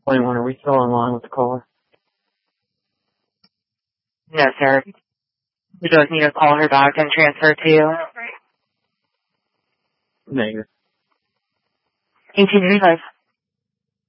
21. Are we still on line with the caller? No, sir. We just need to call her back and transfer to you. Negative. Continue, guys.